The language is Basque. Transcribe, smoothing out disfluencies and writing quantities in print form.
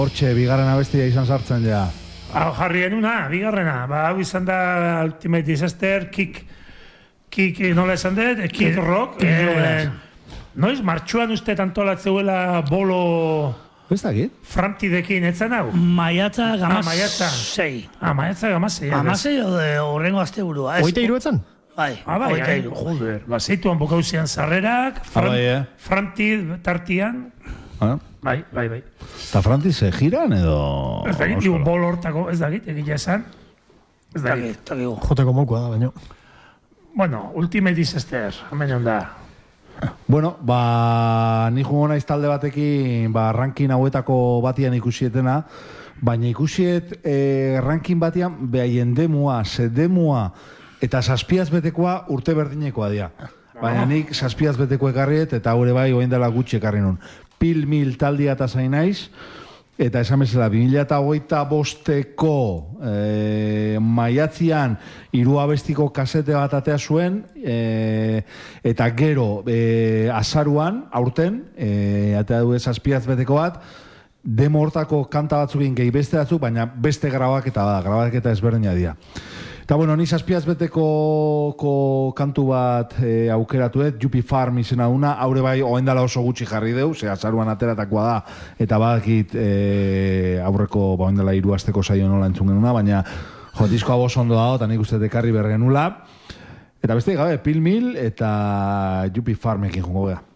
hortxe, bigarren abestia izan sartzen ja. Jarri genuna, bigarrena. Hau izan da Ultimate Disaster, kick nola esan dut, kick rock. Noiz, martxuan uste antolatzeuela bolo... Ez dakit? Framtidekin, etzan hau? Maiatza gamaz... Maiatza. Maiatza gamaz 6. Amasei horrengo azte burua. 23 etzan? Bai, joder. Zeituan bokauzian zarrerak, Framtid tartian. Bai. Eta Franti se giran edo... Ez dakit, bolo hortako, ez dakit, egila esan. Ez dakit. Joteko mokoa da, baina. Bueno, Ultimate Disaster, hemen onda. Bueno, ni jungo naiz talde batekin, ranking hauetako batian ikusietena, baina ikusiet ranking batian, behaien demua, sedemua, eta saspiaz betekoa urte berdinekoa dira. Baina nik saspiaz beteko ekarriet, eta haure bai, oain dela gutxi ekarri nun. Pil mil taldia eta zain naiz, eta esan bezala, 2025ko maiatzian 3 abestiko kasete bat atea zuen, eta gero azaruan, aurten, atea du saspiaz beteko bat, demo hortako kanta batzukin gehi beste batzuk, baina beste grabaketa ezberdina dira. Eta bueno, ni saspiaz beteko kantu bat aukeratu Jupi Farm izena duna, haure bai oendala oso gutxi jarri deu, ze azaruan ateratakoa da, eta badakit aurreko oendala 3 asteko saio nola entzun genuna, baina diskoa oso ondo dago, eta nik uste ekarri bergenula. Eta beste gabe, Pil Mil eta Jupi Farmekin jongo gea.